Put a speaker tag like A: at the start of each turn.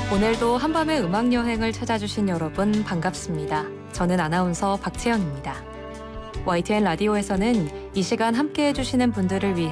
A: 오늘도 한밤의 음악 여행을 찾아주신 여러분 반갑습니다. 저는 아나운서 박채연입니다. YTN 라디오에서는 이 시간 함께 해주시는 분들을 위해